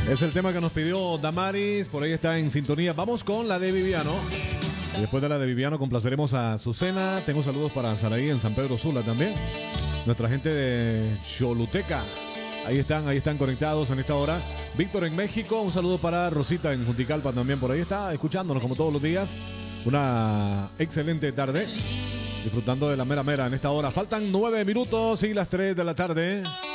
Es el tema que nos pidió Damaris, por ahí está en sintonía. Vamos con la de Viviano. Y después de la de Viviano complaceremos a Azucena. Tengo saludos para Saraí en San Pedro Sula también. Nuestra gente de Choluteca. Ahí están conectados en esta hora. Víctor en México, un saludo para Rosita en Junticalpa también. Por ahí está escuchándonos como todos los días. Una excelente tarde. Disfrutando de la mera mera en esta hora. Faltan 9 minutos y las 3 de la tarde.